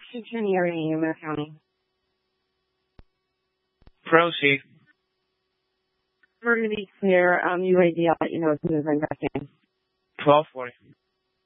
Washington area, Yuma County. Proceed. We're going to be clear. UAD, I'll let you know as soon as I'm back in. 1240.